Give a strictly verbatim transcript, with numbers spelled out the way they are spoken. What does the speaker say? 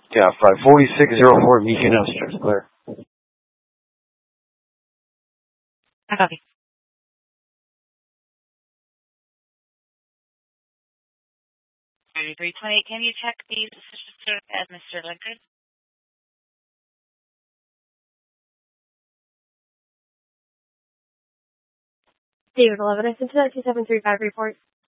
Yeah, five forty-six oh four Beacon Street, clear. I copy. thirty-three twenty, can you check the decision as Mister Linkard? David eleven, I sent to that two seven three five report.